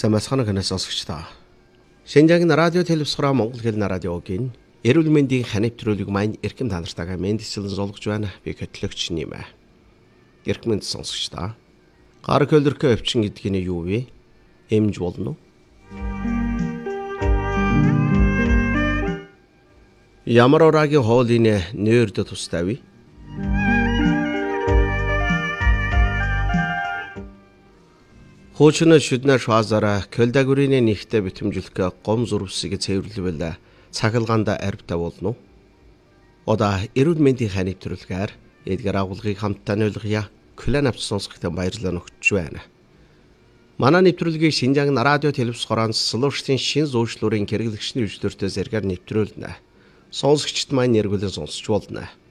Самасханаг сонсогчдоо. Шинжаагийн радио телевизээр Монгол хэлний радиогийн эрүүл мэндийн ханитруулыг маань эрхэм танартайгаа мэдээлэл золгож байна. Би хөтлөгч нэмэ. Эрхэм сонсогчдоо. Гар хөлөрхөө өвчин гэдэг нь юу вэ? Эмж болно уу? Ямар ораагийн хоолны нэрд тустай вэ? Хуучин шүднэ шуазара көлдагүрийн нэгтэ битэмжлэх гом зурвсыг цэвэрлэвэл цахилгаанда арвтаа болно. Ода эрүүл мэндийн ханитруулгаар эдгээр агуулгыг хамтдаа ойлгоё. Клан авч сонсохтой баярлалаа өгч байна. Манай нэвтрүүлгийг Шинжааг радио телевиз хороон слуштын шин зөөчлөрийн хэрэглэгчний үйлчлөлтөөр зэрэгээр нэвтрүүлнэ. Сонсогчд маань нэргүүлэн сонсч болно.